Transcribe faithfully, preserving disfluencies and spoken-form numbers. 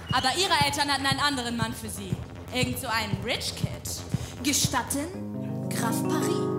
Aber ihre Eltern hatten einen anderen Mann für sie. Irgend so einen Rich Kid. Gestatten, Graf Paris.